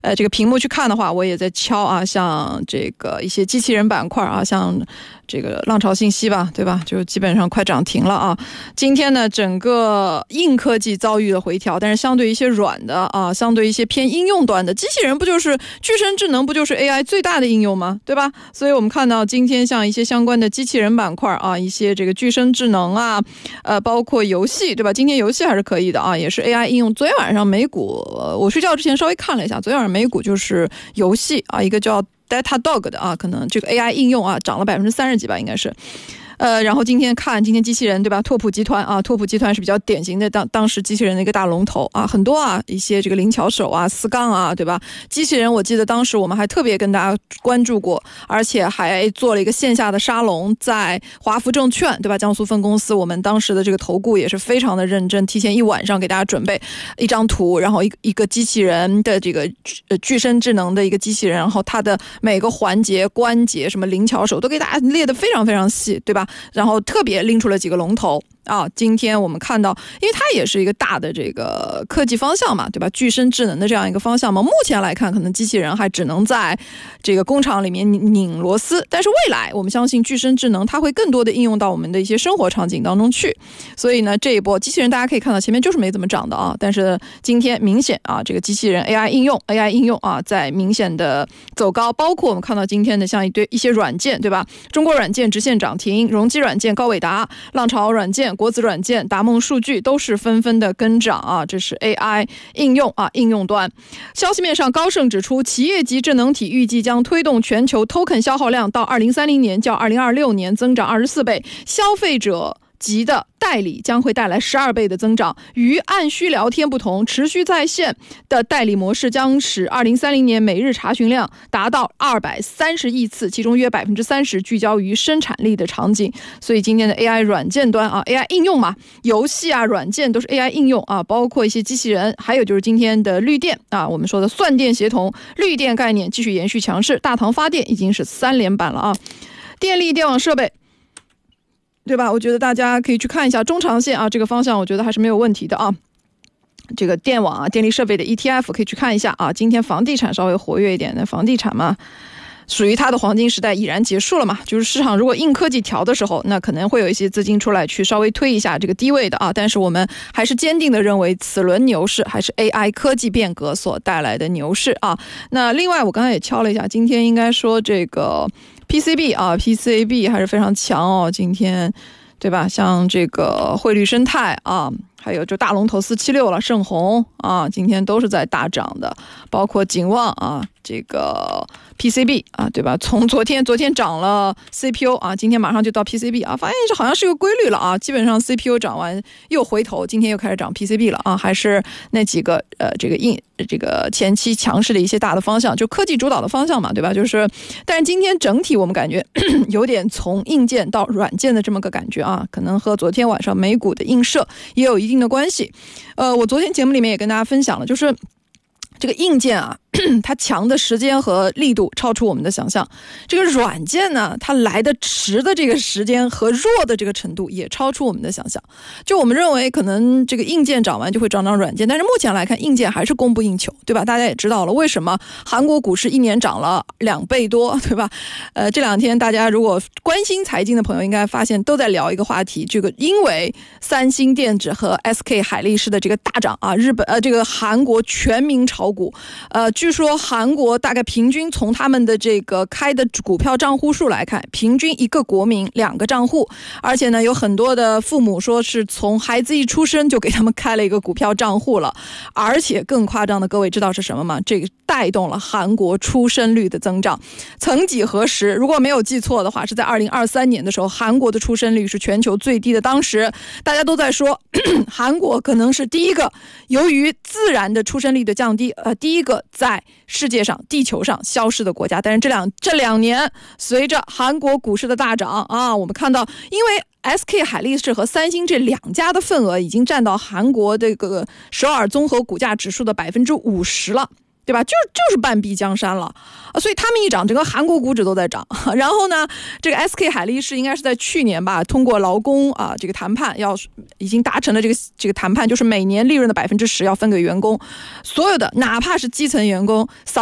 这个屏幕去看的话，我也在敲啊，像这个一些机器人板块啊，像这个浪潮信息吧，对吧？就基本上快涨停了啊。今天呢，整个硬科技遭遇了回调，但是相对一些软的啊，相对一些偏应用端的机器人，不就是具身智能，不就是 AI 最大的应用吗？对吧？所以我们看到今天像一些相关的机器人板块啊，一些这个具身智能啊，包括游戏，对吧？今天游戏还是可以的啊，也是 AI 应用。昨天晚上美股，我睡觉之前稍微看了一下，昨天晚上美股就是游戏啊，一个叫 Datadog 的啊，可能这个 AI 应用啊涨了30%几吧，应该是。然后今天机器人对吧？拓扑集团啊，拓扑集团是比较典型的当时机器人的一个大龙头啊，很多啊一些这个灵巧手啊、四杠啊，对吧？机器人我记得当时我们还特别跟大家关注过，而且还做了一个线下的沙龙，在华福证券对吧？江苏分公司，我们当时的这个投顾也是非常的认真，提前一晚上给大家准备一张图，然后一个机器人的这个具身智能的一个机器人，然后它的每个环节、关节什么灵巧手都给大家列得非常非常细，对吧？然后特别拎出了几个龙头啊，今天我们看到，因为它也是一个大的这个科技方向嘛，对吧？具身智能的这样一个方向嘛，目前来看，可能机器人还只能在这个工厂里面拧螺丝，但是未来我们相信具身智能它会更多的应用到我们的一些生活场景当中去。所以呢，这一波机器人大家可以看到前面就是没怎么涨的啊，但是今天明显啊，这个机器人 AI 应用啊，在明显的走高，包括我们看到今天的像一些软件，对吧？中国软件直线涨停，容基软件、高伟达、浪潮软件、国子软件、达梦数据都是纷纷的跟涨啊，这是 AI 应用啊，应用端。消息面上，高盛指出，企业级智能体预计将推动全球 token 消耗量到2030年较2026年增长24倍，消费者级的代理将会带来12倍的增长。与按需聊天不同，持续在线的代理模式将使2030年每日查询量达到230亿次，其中约30%聚焦于生产力的场景。所以今天的 AI 软件端啊 ，AI 应用嘛，游戏啊、软件都是 AI 应用啊，包括一些机器人，还有就是今天的绿电啊，我们说的算电协同，绿电概念继续延续强势，大唐发电已经是3连板了啊，电力电网设备。对吧？我觉得大家可以去看一下中长线啊，这个方向我觉得还是没有问题的啊。这个电网啊、电力设备的 ETF 可以去看一下啊。今天房地产稍微活跃一点的，房地产嘛，属于它的黄金时代已然结束了嘛。就是市场如果硬科技调的时候，那可能会有一些资金出来去稍微推一下这个低位的啊。但是我们还是坚定的认为，此轮牛市还是 AI 科技变革所带来的牛市啊。那另外我刚才也敲了一下，今天应该说这个PCB 啊 ，PCB 还是非常强哦，今天对吧？像这个汇率生态啊，还有就大龙头476了，盛虹啊，今天都是在大涨的，包括景旺啊，这个 PCB 啊，对吧？从昨天涨了 CPU 啊，今天马上就到 PCB 啊，发现这好像是个规律了啊，基本上 CPU 涨完又回头，今天又开始涨 PCB 了啊，还是那几个这个前期强势的一些大的方向，就科技主导的方向嘛，对吧？就是，但是今天整体我们感觉有点从硬件到软件的这么个感觉啊，可能和昨天晚上美股的映射也有一定的关系。我昨天节目里面也跟大家分享了，就是这个硬件啊，它强的时间和力度超出我们的想象。这个软件呢，它来的迟的这个时间和弱的这个程度也超出我们的想象。就我们认为可能这个硬件涨完就会涨软件，但是目前来看硬件还是供不应求，对吧？大家也知道了为什么韩国股市一年涨了2倍多，对吧？这两天大家如果关心财经的朋友应该发现都在聊一个话题，这个因为三星电子和 SK 海力士的这个大涨啊，这个韩国全民炒股，据说韩国大概平均从他们的这个开的股票账户数来看，平均一个国民2个账户，而且呢有很多的父母说是从孩子一出生就给他们开了一个股票账户了，而且更夸张的各位知道是什么吗？这个带动了韩国出生率的增长。曾几何时，如果没有记错的话，是在2023年的时候，韩国的出生率是全球最低的，当时大家都在说韩国可能是第一个由于自然的出生率的降低，第一个在世界上地球上消失的国家。但是这两年随着韩国股市的大涨啊，我们看到因为SK 海力士和三星这2家的份额已经占到韩国这个首尔综合股价指数的50%了，对对吧？就是半壁江山了所以他们一涨，整个韩国股指都在涨。然后呢，这个 SK 海力士应该是在去年吧，通过劳工这个谈判已经达成了这个谈判，就是每年利润的10%要分给员工，所有的哪怕是基层员工